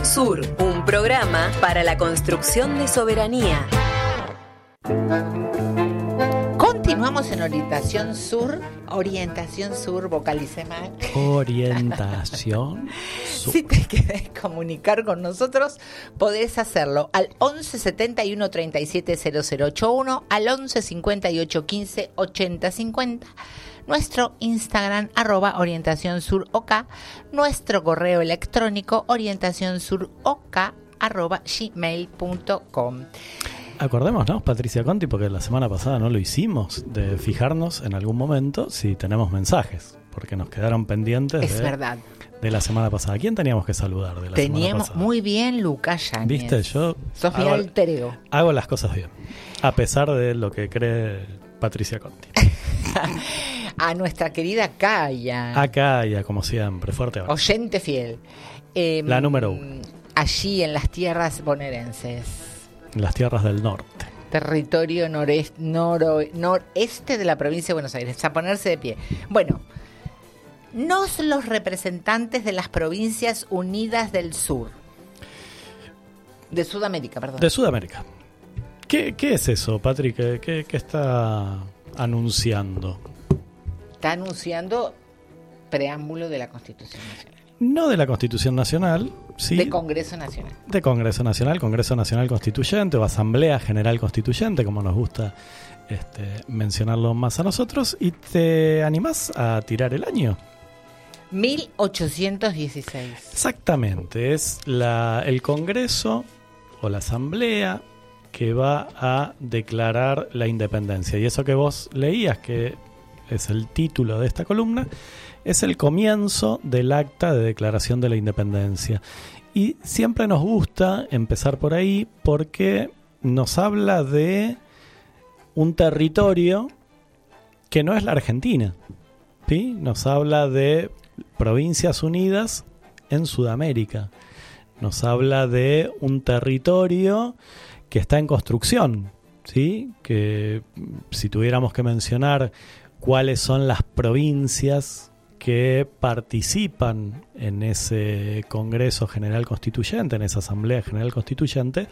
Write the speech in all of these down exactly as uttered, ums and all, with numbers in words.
Sur, un programa para la construcción de soberanía. Continuamos en Orientación Sur. Orientación Sur, vocalicé mal. Orientación Sur. Si te querés comunicar con nosotros, podés hacerlo al once setenta y uno treinta y siete cero cero ochenta y uno, al once cincuenta y ocho quince ochenta cincuenta. Nuestro Instagram, arroba Orientación Sur OK. Nuestro correo electrónico, orientacionsurok, arroba gmail punto com. Acordémonos, Patricia Conti, porque la semana pasada no lo hicimos, de fijarnos en algún momento si tenemos mensajes, porque nos quedaron pendientes es de, verdad. de la semana pasada. ¿A quién teníamos que saludar de la Teníamos, semana pasada? Muy bien, Lucas Yáñez. Viste, yo Sos mi hago, alter ego. hago las cosas bien, a pesar de lo que cree Patricia Conti. A nuestra querida Kaya. Acá ya, como siempre, fuerte abrazo. Oyente fiel. Eh, La número uno. Allí en las tierras bonaerenses. En las tierras del norte. Territorio noreste, noro, noreste de la provincia de Buenos Aires. A ponerse de pie. Bueno, nos los representantes de las Provincias Unidas del Sur. De Sudamérica, perdón. De Sudamérica. ¿Qué, qué es eso, Patrick? ¿Qué, qué, qué está anunciando? Está anunciando preámbulo de la Constitución Nacional. No de la Constitución Nacional, sí. De Congreso Nacional. De Congreso Nacional, Congreso Nacional Constituyente o Asamblea General Constituyente, como nos gusta este, mencionarlo más a nosotros. ¿Y te animás a tirar el año? mil ochocientos dieciséis. Exactamente, es la, el Congreso o la Asamblea que va a declarar la independencia. Y eso que vos leías, que es el título de esta columna, es el comienzo del acta de declaración de la independencia. Y siempre nos gusta empezar por ahí porque nos habla de un territorio que no es la Argentina, ¿sí? Nos habla de Provincias Unidas en Sudamérica. Nos habla de un territorio que está en construcción, ¿sí? Que si tuviéramos que mencionar cuáles son las provincias que participan en ese Congreso General Constituyente, en esa Asamblea General Constituyente,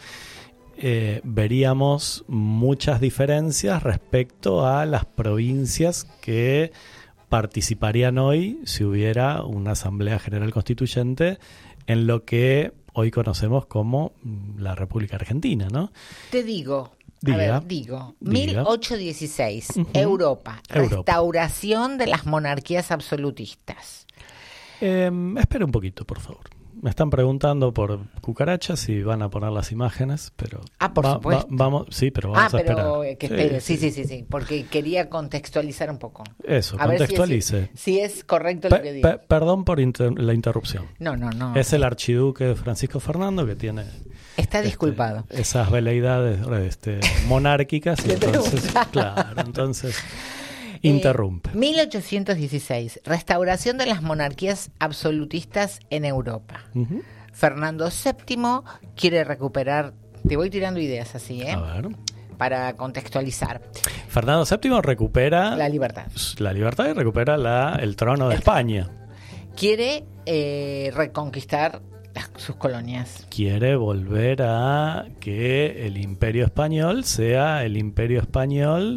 eh, veríamos muchas diferencias respecto a las provincias que participarían hoy si hubiera una Asamblea General Constituyente en lo que hoy conocemos como la República Argentina, ¿no? Te digo... Diga, a ver, digo, diga. mil ochocientos dieciséis, Uh-huh. Europa, Europa. Restauración de las monarquías absolutistas. Eh, espera un poquito, por favor. Me están preguntando por cucarachas si van a poner las imágenes, pero... Ah, por va, supuesto. va- vamos, sí, pero vamos Ah, a pero esperar. eh, que espere, sí, sí, sí, sí, porque quería contextualizar un poco. Eso, A ver si es- contextualice. Si es, correcto lo Pe- que digo. pe- perdón por inter- la interrupción. No, no, no. Es el archiduque Francisco Fernando que tiene... Está este, disculpado. esas veleidades este, monárquicas. Y Le entonces, pregunta. claro, entonces interrumpe. Eh, mil ochocientos dieciséis, restauración de las monarquías absolutistas en Europa. Ujú. Fernando séptimo quiere recuperar, te voy tirando ideas así, ¿eh? A ver. Para contextualizar. Fernando séptimo recupera La libertad. la libertad y recupera la, el trono de El- España. Quiere eh, reconquistar las- sus colonias. Quiere volver a que el Imperio Español sea el Imperio Español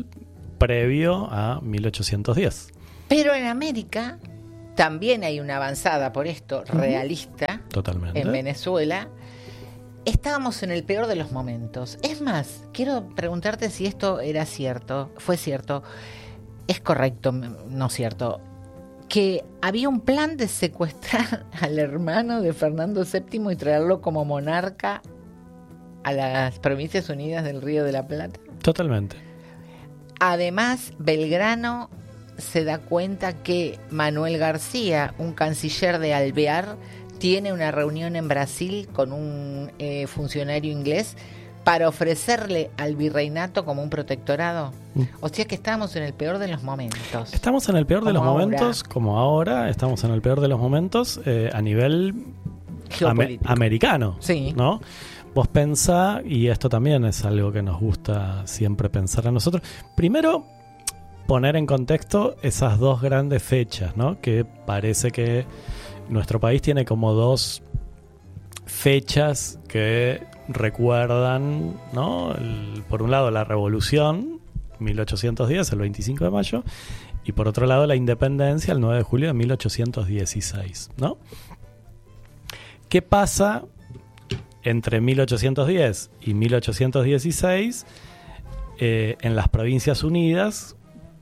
previo a mil ochocientos diez. Pero en América también hay una avanzada por esto realista. Totalmente. En Venezuela estábamos en el peor de los momentos. Es más, quiero preguntarte si esto era cierto, fue cierto, es correcto, m- no cierto, que había un plan de secuestrar al hermano de Fernando séptimo y traerlo como monarca a las Provincias Unidas del Río de la Plata. Totalmente. Además, Belgrano se da cuenta que Manuel García, un canciller de Alvear, tiene una reunión en Brasil con un eh, funcionario inglés para ofrecerle al virreinato como un protectorado. Mm. O sea que estábamos en el peor de los momentos. Estamos en el peor de los Como ahora. momentos, como ahora, estamos en el peor de los momentos eh, a nivel ame- Geopolítico. americano, Sí. ¿no? Vos pensá, y esto también es algo que nos gusta siempre pensar a nosotros, primero poner en contexto esas dos grandes fechas, ¿no? Que parece que nuestro país tiene como dos fechas que recuerdan, ¿no? El, por un lado la revolución, mil ochocientos diez, el veinticinco de mayo, y por otro lado la independencia, el nueve de julio de mil ochocientos dieciséis, ¿no? ¿Qué pasa entre mil ochocientos diez y mil ochocientos dieciséis eh, en las Provincias Unidas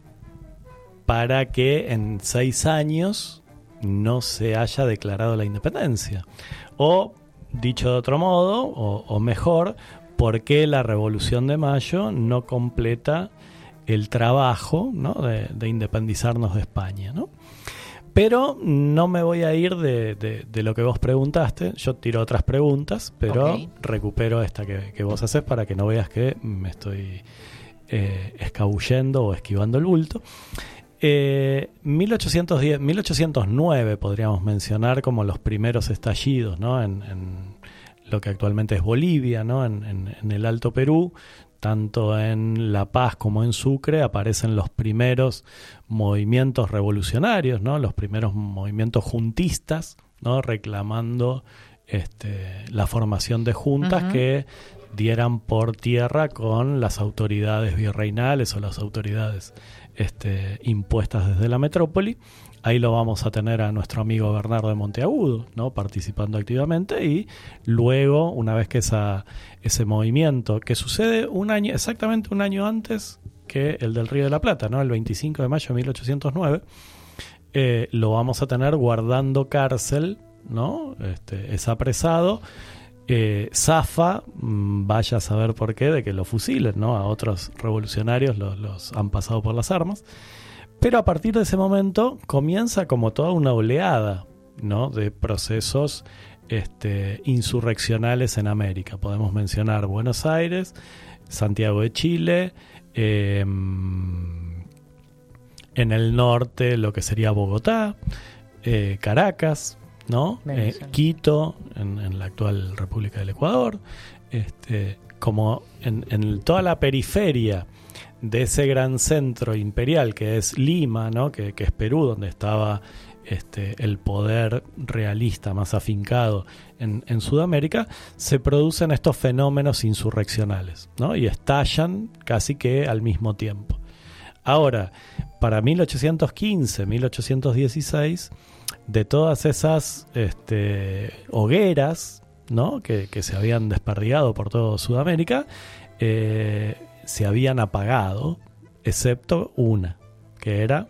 para que en seis años no se haya declarado la independencia? O, dicho de otro modo, o, o mejor, ¿por qué la Revolución de Mayo no completa el trabajo, ¿no? de, de independizarnos de España, ¿no? Pero no me voy a ir de, de, de lo que vos preguntaste. Yo tiro otras preguntas, pero okay. recupero esta que, que vos haces para que no veas que me estoy eh, escabullendo o esquivando el bulto. Eh, mil ochocientos diez, mil ochocientos nueve podríamos mencionar como los primeros estallidos, ¿no? en, en lo que actualmente es Bolivia, ¿no? en, en, en el Alto Perú. Tanto en La Paz como en Sucre aparecen los primeros movimientos revolucionarios, ¿no? Los primeros movimientos juntistas, ¿no? Reclamando este, la formación de juntas uh-huh. que dieran por tierra con las autoridades virreinales o las autoridades este, impuestas desde la metrópoli. Ahí lo vamos a tener a nuestro amigo Bernardo de Monteagudo, ¿no? Participando activamente, y luego, una vez que esa, ese movimiento, que sucede un año, exactamente un año antes que el del Río de la Plata, ¿no? El veinticinco de mayo de mil ochocientos nueve, eh, lo vamos a tener guardando cárcel, ¿no? Este, es apresado, eh, zafa, mmm, vaya a saber por qué, de que lo fusilen, ¿no? A otros revolucionarios los, los han pasado por las armas. Pero a partir de ese momento comienza como toda una oleada, ¿no? de procesos este, insurreccionales en América. Podemos mencionar Buenos Aires, Santiago de Chile, eh, en el norte lo que sería Bogotá, eh, Caracas, ¿no? Eh, Quito, en, en la actual República del Ecuador, este, como en, en toda la periferia de ese gran centro imperial que es Lima, ¿no? que, que es Perú, donde estaba este, el poder realista más afincado en, en Sudamérica, se producen estos fenómenos insurreccionales, ¿no? Y estallan casi que al mismo tiempo. Ahora, para mil ochocientos quince, mil ochocientos dieciséis, de todas esas este, hogueras, ¿no? que, que se habían desperdigado por toda Sudamérica, eh, se habían apagado, excepto una, que era...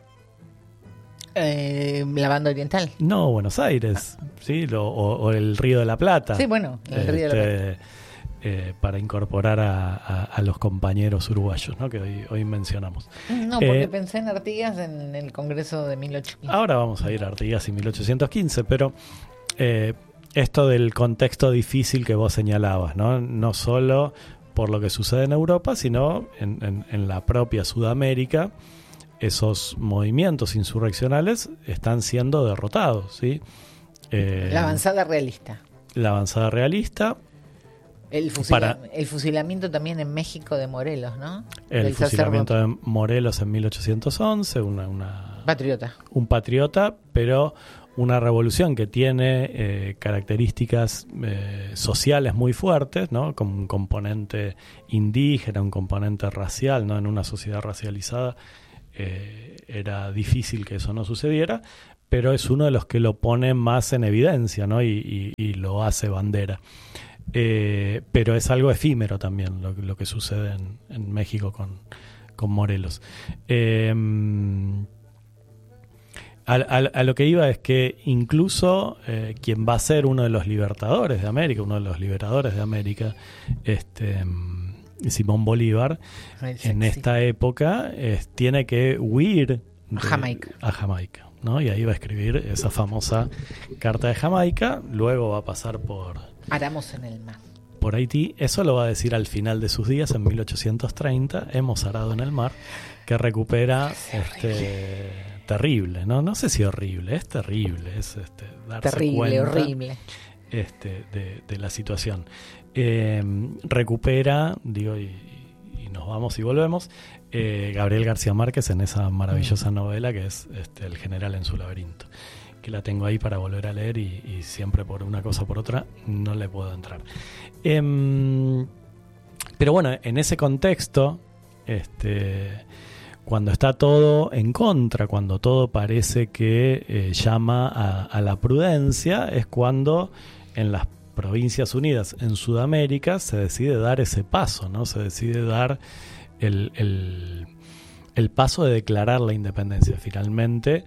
Eh, la banda oriental. No, Buenos Aires, ah. ¿sí? Lo, o, o el Río de la Plata. Sí, bueno, el este, Río de la Plata. Eh, para incorporar a, a, a los compañeros uruguayos, ¿no? que hoy, hoy mencionamos. No, porque eh, pensé en Artigas en el Congreso de mil ochocientos quince. Ahora vamos a ir a Artigas y mil ochocientos quince, pero... Eh, esto del contexto difícil que vos señalabas, ¿no? No solo por lo que sucede en Europa, sino en, en, en la propia Sudamérica, esos movimientos insurreccionales están siendo derrotados, ¿sí? Eh, la avanzada realista. La avanzada realista. El, fusila, para, el fusilamiento también en México de Morelos, ¿no? El Del fusilamiento sacerdote. de Morelos en mil ochocientos once, una, una, patriota. Un patriota, pero una revolución que tiene eh, características eh, sociales muy fuertes, ¿no? Con un componente indígena, un componente racial, ¿no? En una sociedad racializada eh, era difícil que eso no sucediera, pero es uno de los que lo pone más en evidencia, ¿no? y, y, y lo hace bandera. Eh, pero es algo efímero también lo, lo que sucede en, en México con, con Morelos. Eh, a, a, a lo que iba es que incluso eh, quien va a ser uno de los libertadores de América, uno de los liberadores de América, este, Simón Bolívar, sí, sí, en esta sí. época es, tiene que huir de, a Jamaica. A Jamaica, ¿no? Y ahí va a escribir esa famosa Carta de Jamaica, luego va a pasar por... Aramos en el mar. Por Haití, eso lo va a decir al final de sus días, en mil ochocientos treinta, hemos arado en el mar, que recupera este terrible, ¿no? No sé si horrible, es terrible, es este, darse terrible, cuenta horrible. Este, de, de la situación. Eh, recupera, digo, y, y nos vamos y volvemos, eh, Gabriel García Márquez en esa maravillosa novela que es este, El general en su laberinto, que la tengo ahí para volver a leer y, y siempre por una cosa o por otra no le puedo entrar. Eh, pero bueno, en ese contexto, este, cuando está todo en contra, cuando todo parece que eh, llama a, a la prudencia, es cuando en las Provincias Unidas en Sudamérica se decide dar ese paso, ¿no? Se decide dar el, el, el paso de declarar la independencia. Finalmente,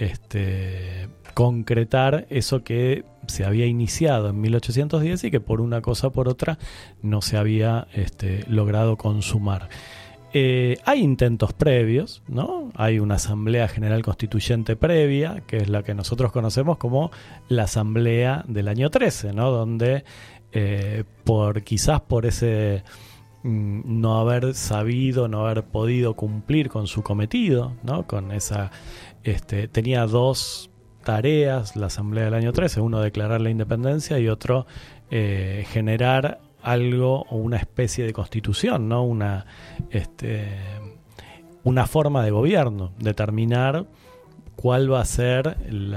este, concretar eso que se había iniciado en mil ochocientos diez y que por una cosa o por otra no se había este, logrado consumar. Eh, hay intentos previos, ¿no? Hay una Asamblea General Constituyente previa, que es la que nosotros conocemos como la Asamblea del año trece, ¿no? Donde eh, por quizás por ese mm, no haber sabido, no haber podido cumplir con su cometido, ¿no? Con esa, este, tenía dos tareas la Asamblea del año trece, uno declarar la independencia y otro eh, generar algo o una especie de constitución, ¿no? Una, este, una forma de gobierno, determinar cuál va a ser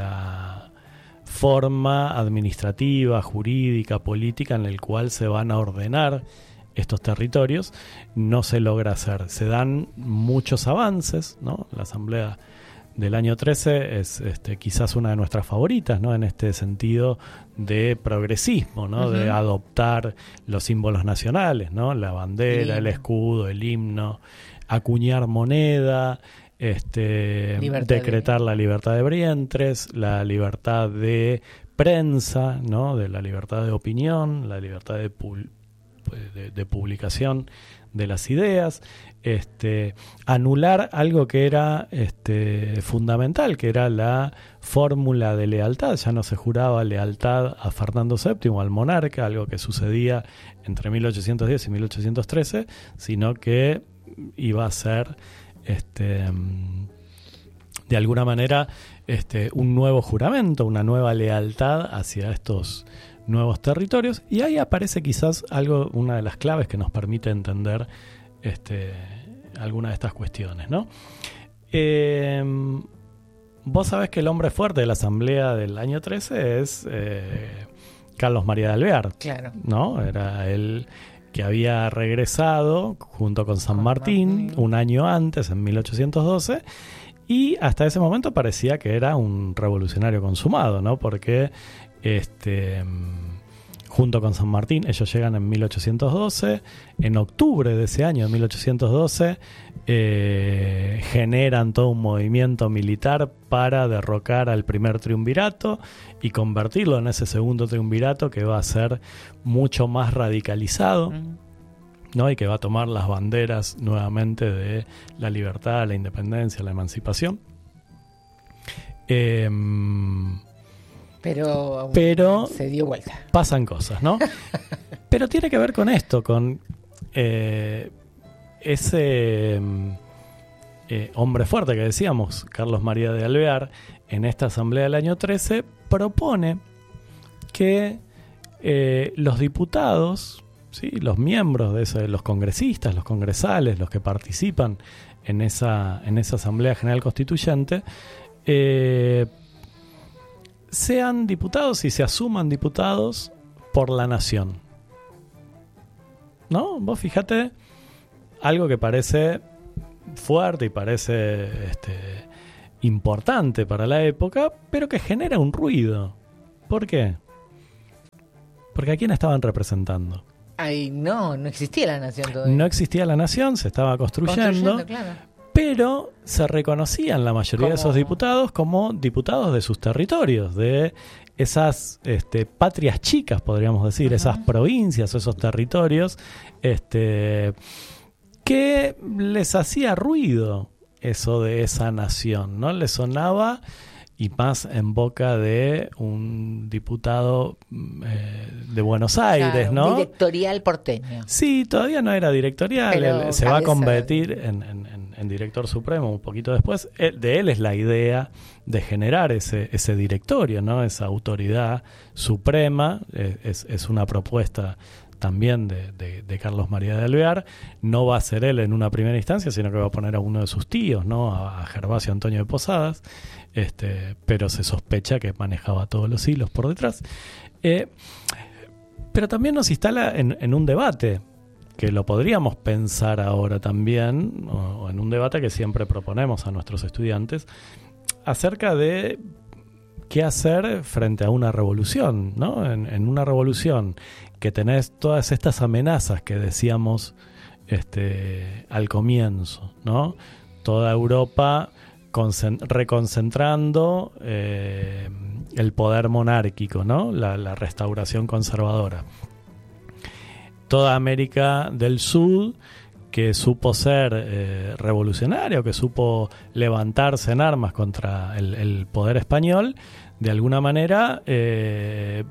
la forma administrativa, jurídica, política en el cual se van a ordenar estos territorios. No se logra hacer. Se dan muchos avances, ¿no? La Asamblea del año trece es este, quizás una de nuestras favoritas, ¿no? En este sentido de progresismo, ¿no? Uh-huh. De adoptar los símbolos nacionales, ¿no? La bandera, el, el escudo, el himno, acuñar moneda, este, decretar de... la libertad de vientres, la libertad de prensa, ¿no? De la libertad de opinión, la libertad de, pu- de, de publicación de las ideas, este, anular algo que era este, fundamental, que era la fórmula de lealtad. Ya no se juraba lealtad a Fernando séptimo, al monarca, algo que sucedía entre mil ochocientos diez y mil ochocientos trece, sino que iba a ser este, de alguna manera este, un nuevo juramento, una nueva lealtad hacia estos nuevos territorios. Y ahí aparece quizás algo, una de las claves que nos permite entender este, alguna de estas cuestiones, ¿no? Eh, vos sabés que el hombre fuerte de la Asamblea del año trece es eh, Carlos María de Alvear, claro, ¿no? Era él que había regresado junto con San Martín, Martín un año antes, en mil ochocientos doce, y hasta ese momento parecía que era un revolucionario consumado, ¿no? Porque este, junto con San Martín, ellos llegan en mil ochocientos doce, en octubre de ese año, de mil ochocientos doce, eh, generan todo un movimiento militar para derrocar al primer triunvirato y convertirlo en ese segundo triunvirato que va a ser mucho más radicalizado, ¿no? Y que va a tomar las banderas nuevamente de la libertad, la independencia, la emancipación. Eh, Pero, pero se dio vuelta. Pasan cosas, ¿no? Pero tiene que ver con esto, con eh, ese eh, hombre fuerte que decíamos, Carlos María de Alvear, en esta Asamblea del año trece, propone que eh, los diputados, ¿sí? Los miembros de ese, los congresistas, los congresales, los que participan en esa, en esa Asamblea General Constituyente, eh, sean diputados y se asuman diputados por la nación, ¿no? Vos fíjate, algo que parece fuerte y parece este, importante para la época, pero que genera un ruido. ¿Por qué? Porque ¿a quién estaban representando? Ay, no, no existía la nación todavía. No existía la nación, se estaba construyendo, construyendo claro. Pero se reconocían la mayoría ¿Cómo? de esos diputados como diputados de sus territorios, de esas este, patrias chicas, podríamos decir, uh-huh. esas provincias, esos territorios, este, que les hacía ruido eso de esa nación, ¿no? Les sonaba, y más en boca de un diputado eh, de Buenos Aires, claro, ¿no? Directorial porteño. Sí, todavía no era directorial, él, se va a convertir en, en, en, en director supremo un poquito después. Él, de él es la idea de generar ese, ese directorio, ¿no? Esa autoridad suprema, es, es una propuesta también de, de, de Carlos María de Alvear. No va a ser él en una primera instancia, sino que va a poner a uno de sus tíos, ¿no? A, a Gervasio Antonio de Posadas, este, pero se sospecha que manejaba todos los hilos por detrás. Eh, pero también nos instala en, en un debate, que lo podríamos pensar ahora también, o, o en un debate que siempre proponemos a nuestros estudiantes, acerca de qué hacer frente a una revolución, ¿no? En, en una revolución que tenés todas estas amenazas que decíamos este, al comienzo, ¿no? Toda Europa concent- reconcentrando eh, el poder monárquico, ¿no? La, la restauración conservadora. Toda América del Sur que supo ser eh, revolucionario, que supo levantarse en armas contra el, el poder español, de alguna manera eh,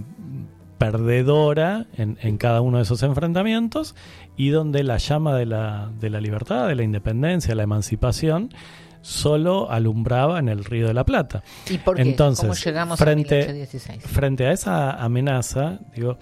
perdedora en, en cada uno de esos enfrentamientos, y donde la llama de la, de la libertad, de la independencia, de la emancipación, solo alumbraba en el Río de la Plata. ¿Y por qué? Entonces, ¿Cómo llegamos frente, a mil ochocientos dieciséis? Frente a esa amenaza, digo,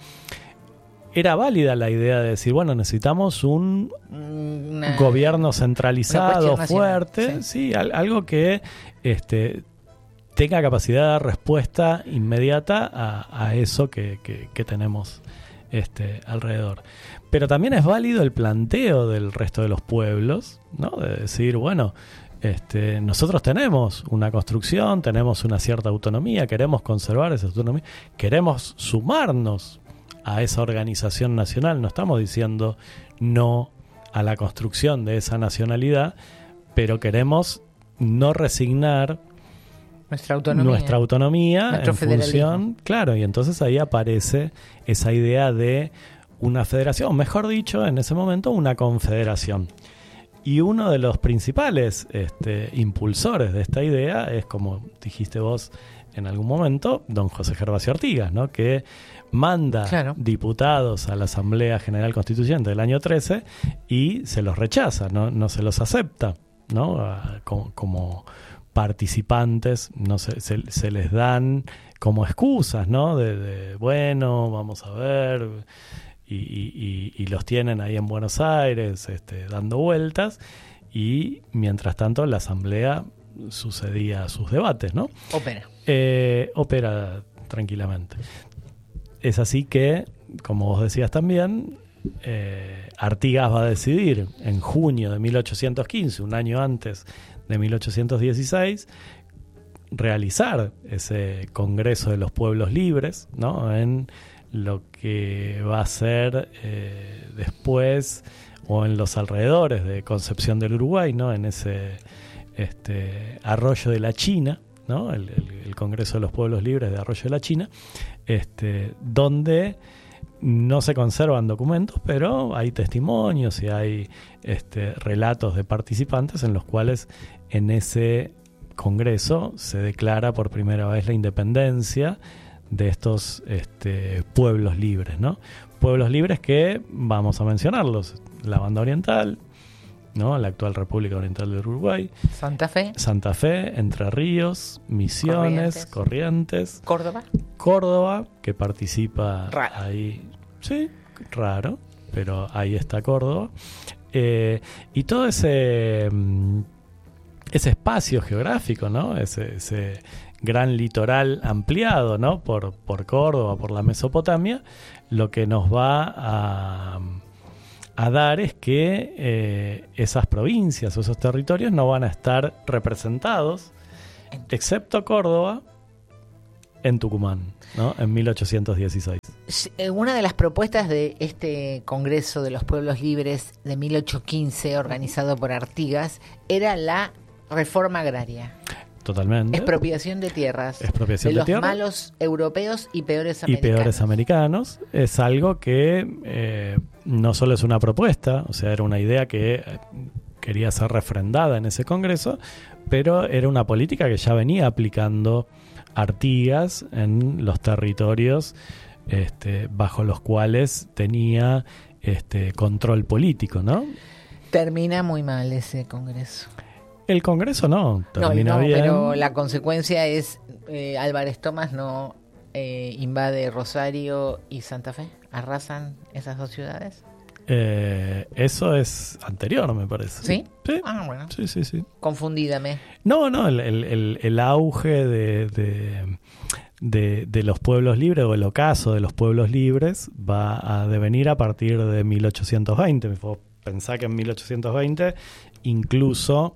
era válida la idea de decir, bueno, necesitamos un una, gobierno centralizado, fuerte, nacional, sí. Sí, al, algo que este, tenga capacidad de dar respuesta inmediata a, a eso que, que, que tenemos este, alrededor. Pero también es válido el planteo del resto de los pueblos, ¿no? De decir, bueno, este, nosotros tenemos una construcción, tenemos una cierta autonomía, queremos conservar esa autonomía, queremos sumarnos a esa organización nacional. No estamos diciendo no a la construcción de esa nacionalidad, pero queremos no resignar nuestra autonomía, nuestra autonomía nuestro en federalismo. función, claro, y entonces ahí aparece esa idea de una federación, mejor dicho, en ese momento una confederación. Y uno de los principales este, impulsores de esta idea es, como dijiste vos en algún momento, don José Gervasio Artigas, ¿no? Que manda claro. diputados a la Asamblea General Constituyente del año trece y se los rechaza, no, no se los acepta, ¿no? A, como, como participantes, no se, se, se les dan como excusas, ¿no? De, de bueno, vamos a ver, y, y, y, y los tienen ahí en Buenos Aires este, dando vueltas, y mientras tanto la Asamblea sucedía sus debates, ¿no? Opera. Eh, opera tranquilamente. Es así que, como vos decías también, eh, Artigas va a decidir en junio de mil ochocientos quince, un año antes de mil ochocientos dieciséis, realizar ese Congreso de los Pueblos Libres, ¿no? En lo que va a ser eh, después, o en los alrededores de Concepción del Uruguay, ¿no? En ese este, Arroyo de la China, ¿no? El, el, el Congreso de los Pueblos Libres de Arroyo de la China, este, donde no se conservan documentos, pero hay testimonios y hay este, relatos de participantes en los cuales en ese congreso se declara por primera vez la independencia de estos este, pueblos libres, ¿no? Pueblos libres que, vamos a mencionarlos, la Banda Oriental, ¿no? La actual República Oriental del Uruguay, Santa Fe, Santa Fe, Entre Ríos, Misiones, Corrientes, Corrientes, Córdoba, Córdoba, que participa raro. ahí, sí, raro, pero ahí está Córdoba, eh, y todo ese ese espacio geográfico, ¿no? Ese, ese gran litoral ampliado, ¿no? Por por Córdoba, por la Mesopotamia, lo que nos va a a dar es que eh, esas provincias o esos territorios no van a estar representados, excepto Córdoba, en Tucumán, ¿no? En mil ochocientos dieciséis. Una de las propuestas de este Congreso de los Pueblos Libres de mil ochocientos quince, organizado por Artigas, era la reforma agraria. Totalmente. Expropiación de tierras. Expropiación de, de los tierras. malos europeos y peores Y americanos. peores americanos. Es algo que eh, no solo es una propuesta, o sea, era una idea que quería ser refrendada en ese congreso, pero era una política que ya venía aplicando Artigas en los territorios este, bajo los cuales tenía este, control político, ¿no? Termina muy mal ese congreso. El Congreso no, termina no, no, bien. Pero la consecuencia es eh, Álvarez Tomás no eh, invade Rosario y Santa Fe. arrasan esas dos ciudades? Eh, eso es anterior, me parece. ¿Sí? Sí. Ah, bueno. Sí, sí, sí. Confundídame. No, no, el, el, el, el auge de, de, de, de los pueblos libres, o el ocaso de los pueblos libres, va a devenir a partir de mil ochocientos veinte. Vos pensá que en mil ochocientos veinte incluso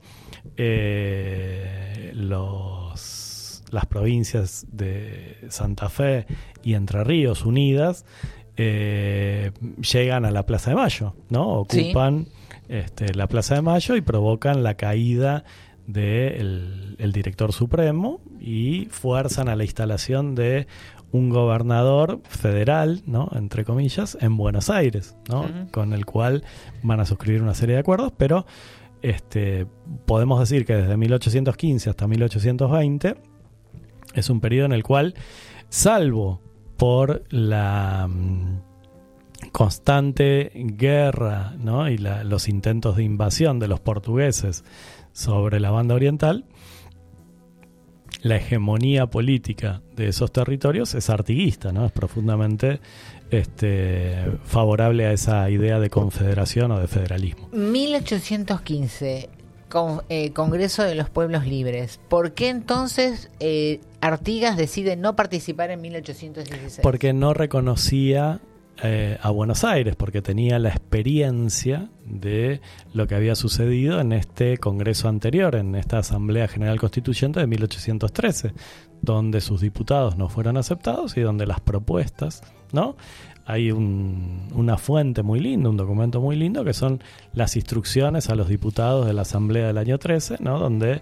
eh, los, las provincias de Santa Fe y Entre Ríos unidas eh, llegan a la Plaza de Mayo, ¿no? Ocupan... Sí. Este, la Plaza de Mayo y provocan la caída del el director supremo y fuerzan a la instalación de un gobernador federal, ¿no?, entre comillas, en Buenos Aires, ¿no? Uh-huh. Con el cual van a suscribir una serie de acuerdos, pero este, podemos decir que desde mil ochocientos quince hasta mil ochocientos veinte es un periodo en el cual, salvo por la constante guerra, ¿no?, y la, los intentos de invasión de los portugueses sobre la banda oriental, la hegemonía política de esos territorios es artiguista, ¿no? Es profundamente este, favorable a esa idea de confederación o de federalismo. mil ochocientos quince, con, eh, Congreso de los Pueblos Libres. ¿Por qué entonces eh, Artigas decide no participar en mil ochocientos dieciséis? Porque no reconocía Eh, a Buenos Aires, porque tenía la experiencia de lo que había sucedido en este congreso anterior, en esta Asamblea General Constituyente de mil ochocientos trece, donde sus diputados no fueron aceptados y donde las propuestas, ¿no? Hay un, una fuente muy linda, un documento muy lindo, que son las instrucciones a los diputados de la Asamblea del año trece, ¿no?, donde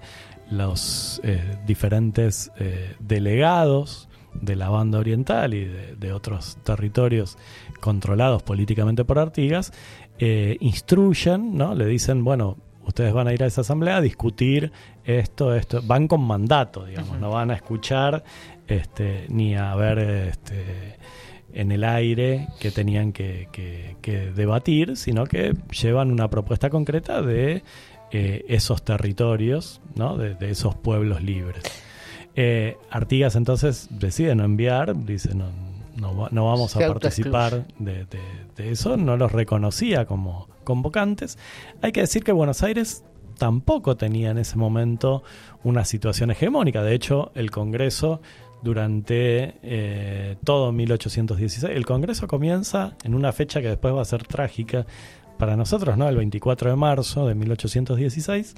los eh, diferentes eh, delegados de la banda oriental y de, de otros territorios controlados políticamente por Artigas, eh, instruyen, ¿no? Le dicen, bueno, ustedes van a ir a esa asamblea a discutir esto, esto, van con mandato, digamos, uh-huh. No van a escuchar este, ni a ver este, en el aire que tenían que, que, que debatir, sino que llevan una propuesta concreta de eh, esos territorios, ¿no?, de, de esos pueblos libres. Eh, Artigas entonces decide no enviar, dice no, no, no vamos a participar de, de, de eso, no los reconocía como convocantes. Hay que decir que Buenos Aires tampoco tenía en ese momento una situación hegemónica. De hecho, el Congreso durante eh, todo mil ochocientos dieciséis, el Congreso comienza en una fecha que después va a ser trágica para nosotros, ¿no?, el veinticuatro de marzo de mil ochocientos dieciséis.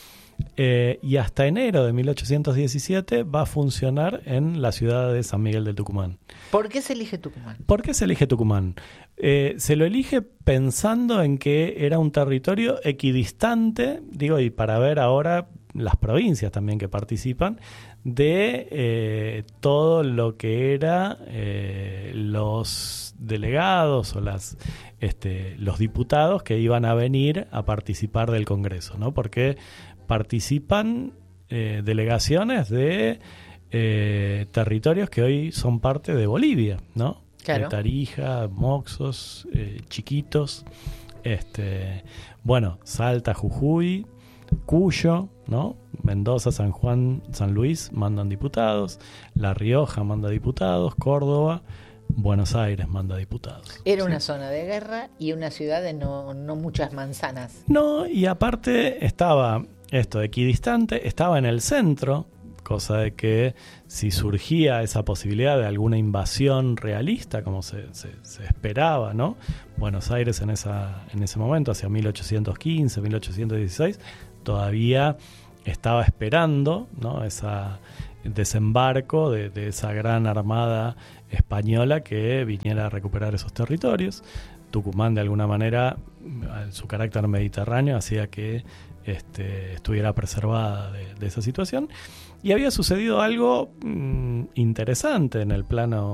Eh, y hasta enero de mil ochocientos diecisiete va a funcionar en la ciudad de San Miguel de Tucumán. ¿Por qué se elige Tucumán? ¿Por qué se elige Tucumán? Eh, se lo elige pensando en que era un territorio equidistante, digo, y para ver ahora las provincias también que participan, de eh, todo lo que era eh, los delegados o las este, los diputados que iban a venir a participar del Congreso, ¿no? Porque participan eh, delegaciones de eh, territorios que hoy son parte de Bolivia, ¿no? Claro. De Tarija, Moxos, eh, Chiquitos, este, bueno, Salta, Jujuy, Cuyo, ¿no? Mendoza, San Juan, San Luis mandan diputados, La Rioja manda diputados, Córdoba, Buenos Aires manda diputados. Era ¿sí? Una zona de guerra y una ciudad de no, no muchas manzanas. No, y aparte estaba esto equidistante, estaba en el centro, cosa de que si surgía esa posibilidad de alguna invasión realista, como se, se, se esperaba, ¿no? Buenos Aires en esa en ese momento, hacia mil ochocientos quince, mil ochocientos dieciséis, todavía estaba esperando, ¿no?, esa desembarco de, de esa gran armada española que viniera a recuperar esos territorios. Tucumán, de alguna manera, su carácter mediterráneo hacía que este, estuviera preservada de, de esa situación. Y había sucedido algo mmm, interesante en el plano